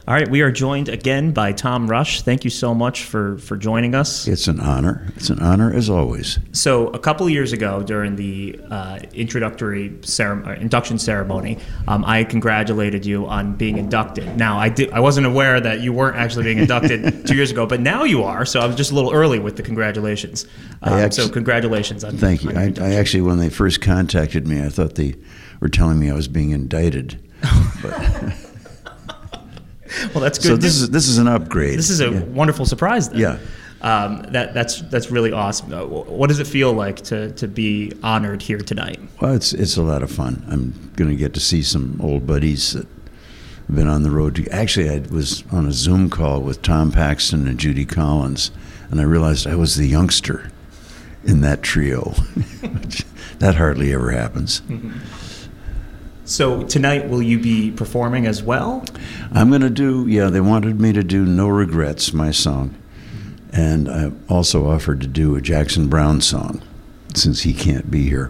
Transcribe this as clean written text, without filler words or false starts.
All right, we are joined again by Tom Rush. Thank you so much for joining us. It's an honor. It's an honor as always. So a couple of years ago during the induction ceremony, I congratulated you on being inducted. Now, I wasn't aware that you weren't actually being inducted 2 years ago, but now you are, so I was just a little early with the congratulations. So congratulations. Thank you. I actually, when they first contacted me, I thought they were telling me I was being indicted. But well, that's good. So this is an upgrade. This is a wonderful surprise then. Yeah. That's really awesome. What does it feel like to be honored here tonight? Well, it's a lot of fun. I'm going to get to see some old buddies that have been on the road. Actually, I was on a Zoom call with Tom Paxton and Judy Collins, and I realized I was the youngster in that trio. That hardly ever happens. Mm-hmm. So tonight, will you be performing as well? I'm going to do, they wanted me to do No Regrets, my song. And I also offered to do a Jackson Browne song, since he can't be here.